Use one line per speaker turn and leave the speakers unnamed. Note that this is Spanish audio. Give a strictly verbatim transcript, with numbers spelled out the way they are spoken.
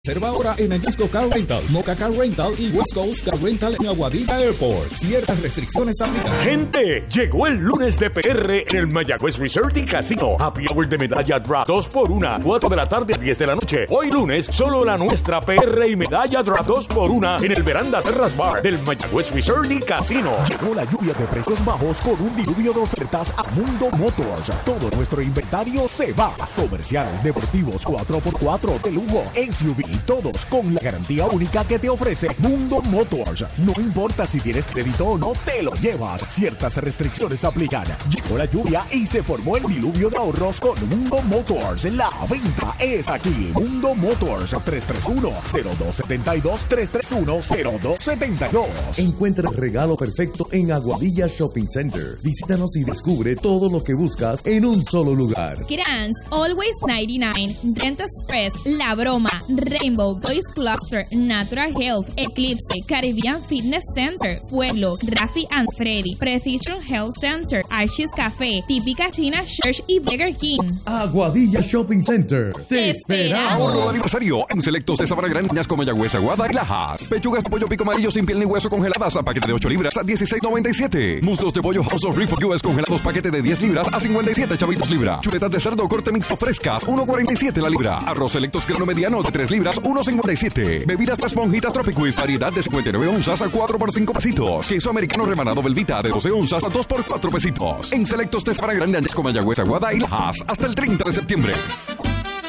Reserva ahora en Añasco Car Rental, Moca Car Rental y West Coast Car Rental en Aguadilla Airport. Ciertas restricciones aplican.
Gente, llegó el lunes de P R en el Mayagüez Resort y Casino. Happy Hour de medalla draft dos por uno, cuatro de la tarde a diez de la noche. Hoy lunes, solo la nuestra P R y medalla draft dos por uno en el Veranda Terras Bar del Mayagüez Resort y Casino.
Llegó la lluvia de precios bajos con un diluvio de ofertas a Mundo Motors. Todo nuestro inventario se va. Comerciales, deportivos, cuatro por cuatro, de lujo, S U V, todos con la garantía única que te ofrece Mundo Motors. No importa si tienes crédito o no, te lo llevas. Ciertas restricciones aplican. Llegó la lluvia y se formó el diluvio de ahorros con Mundo Motors. La venta es aquí. Mundo Motors, tres tres uno, cero dos siete dos, tres tres uno, cero dos siete dos.
Encuentra el regalo perfecto en Aguadilla Shopping Center. Visítanos y descubre todo lo que buscas en un solo lugar.
Grants, Always noventa y nueve, Rent Express, La Broma, Rainbow, Toys Cluster, Natural Health, Eclipse, Caribbean Fitness Center, Pueblo, Rafi and Freddy, Precision Health Center, Archie's Café, Típica China Church y Burger King.
Aguadilla Shopping Center.
¡Te
Te
esperamos!
Ahorro de aniversario en selectos de Sabana Grande, Añasco, Mayagüez, Aguada y Lajas. Pechugas de pollo pico amarillo sin piel ni hueso congeladas a paquete de ocho libras a dieciséis noventa y siete. Muslos de pollo House of Reef U S congelados paquete de diez libras a cincuenta y siete chavitos libra. Chuletas de cerdo corte mixto frescas uno cuarenta y siete la libra. Arroz selectos grano mediano de tres libras uno cincuenta y siete. Bebidas Tres Monjitas Tropiquis variedad de cincuenta y nueve onzas a cuatro por cinco pesitos. Queso americano rebanado Velvita de doce onzas a dos por cuatro pesitos. En selectos de Sabana Grande, Añasco, Mayagüez, Aguada y Lajas hasta el treinta de septiembre.